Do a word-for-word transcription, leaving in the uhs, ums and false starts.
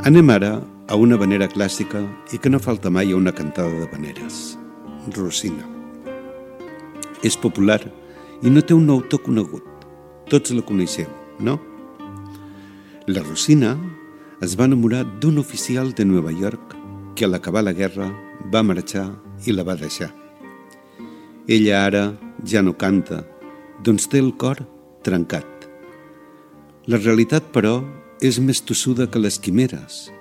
Anem ara a una havanera clàssica i que no falta mai a una cantada de havaneres. Rosina. És popular i no té un autor conegut. Tots la coneixeu, no? La Rosina es va enamorar d'un oficial de Nova York que a l'acabar la guerra va marxar i la va deixar. Ella ara ja no canta, doncs té el cor trencat. La realitat, però, és més tossuda que les quimeres